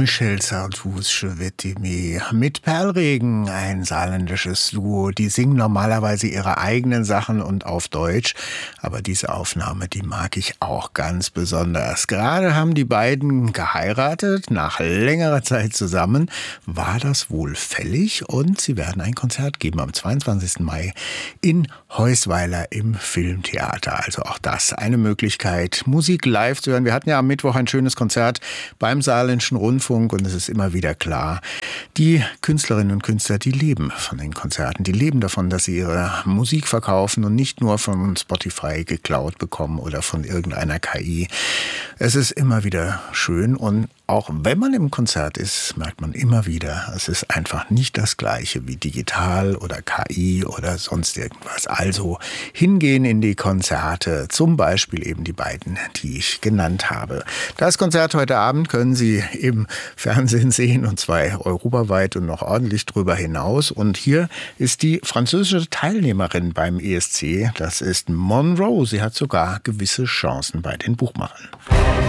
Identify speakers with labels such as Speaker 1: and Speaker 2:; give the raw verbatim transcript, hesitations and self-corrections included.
Speaker 1: Michel Sardou, Je vais t'aimer mit Perlregen, ein saarländisches Duo. Die singen normalerweise ihre eigenen Sachen und auf Deutsch, aber diese Aufnahme, die mag ich auch ganz besonders. Gerade haben die beiden geheiratet, nach längerer Zeit zusammen. War das wohl fällig? Und sie werden ein Konzert geben am zweiundzwanzigsten Mai in Heusweiler im Filmtheater. Also auch das eine Möglichkeit, Musik live zu hören. Wir hatten ja am Mittwoch ein schönes Konzert beim Saarländischen Rundfunk und es ist immer wieder klar, die Künstlerinnen und Künstler, die leben von den Konzerten, die leben davon, dass sie ihre Musik verkaufen und nicht nur von Spotify geklaut bekommen oder von irgendeiner K I. Es ist immer wieder schön und auch wenn man im Konzert ist, merkt man immer wieder, es ist einfach nicht das Gleiche wie digital oder K I oder sonst irgendwas. Also hingehen in die Konzerte, zum Beispiel eben die beiden, die ich genannt habe. Das Konzert heute Abend können Sie im Fernsehen sehen und zwar europaweit und noch ordentlich drüber hinaus. Und hier ist die französische Teilnehmerin beim E S C, das ist Monroe. Sie hat sogar gewisse Chancen bei den Buchmachern.